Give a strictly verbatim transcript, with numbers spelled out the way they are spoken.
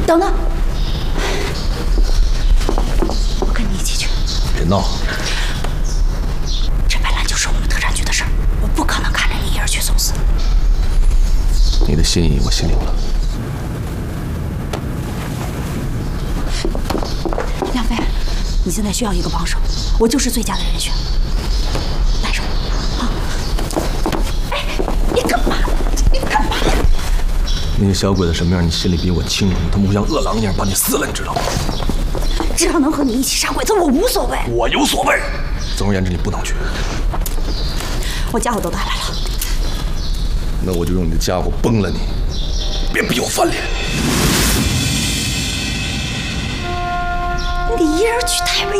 等等，我跟你一起去。 别闹！ 这本来就是我们特产局的事儿，我不可能看着你一人去送死。 你的心意我心领了。 梁飞，你现在需要一个帮手，我就是最佳的人选。带上我啊！哎，你干嘛？你干嘛？ 那些小鬼子什么样，你心里比我清楚。他们会像饿狼一样把你撕了，你知道吗？ 只要能和你一起杀鬼子，我无所谓。 我有所谓。总而言之，你不能去。 我家伙都带来了。 那我就用你的家伙崩了你，别逼我翻脸。 你一人去太危